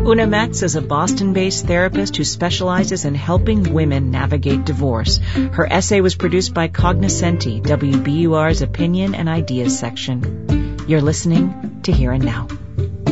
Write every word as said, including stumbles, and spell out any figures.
Una Metz is a Boston-based therapist who specializes in helping women navigate divorce. Her essay was produced by Cognoscenti, W B U R's opinion and ideas section. You're listening to Here and Now.